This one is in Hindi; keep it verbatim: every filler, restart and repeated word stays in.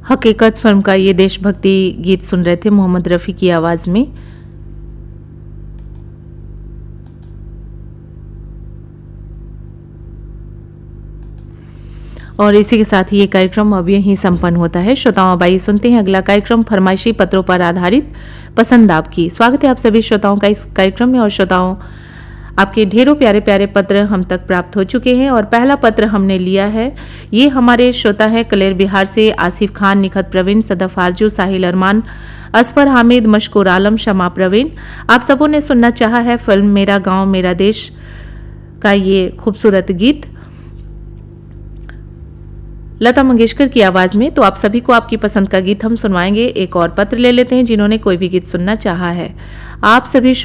हकीकत फिल्म का ये देशभक्ति गीत सुन रहे थे मोहम्मद रफ़ी की आवाज़ में। और इसी के साथ ही ये कार्यक्रम अब यहीं संपन्न होता है। श्रोताओं, अब आइए सुनते हैं अगला कार्यक्रम फरमाइशी पत्रों पर आधारित पसंद आपकी। स्वागत है आप सभी श्रोताओं का इस कार्यक्रम में। और श्रोताओं, आपके ढेरों प्यारे प्यारे पत्र हम तक प्राप्त हो चुके हैं और पहला पत्र हमने लिया है। ये हमारे श्रोता हैं कलेर बिहार से आसिफ खान, निखत प्रवीण, सदफ आरजू, साहिल अरमान, असफर हामिद, मशकूर आलम, शमा प्रवीण। आप सबों ने सुनना चाहा है फिल्म मेरा गांव मेरा देश का ये खूबसूरत गीत लता मंगेशकर की आवाज में। तो आप सभी को आपकी पसंद का गीत हम सुनवाएंगे। एक और पत्र ले लेते हैं जिन्होंने कोई भी गीत सुनना चाहा है। आप सभी